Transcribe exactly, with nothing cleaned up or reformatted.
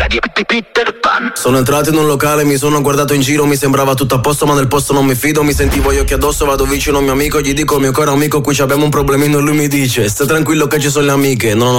di Peter Pan. Sono entrato in un locale, mi sono guardato in giro, mi sembrava tutto a posto, ma nel posto non mi fido. Mi sentivo gli occhi addosso, vado vicino a un mio amico, gli dico: mio caro amico, qui abbiamo un problemino. E lui mi dice: stai tranquillo che ci sono le amiche. Non ho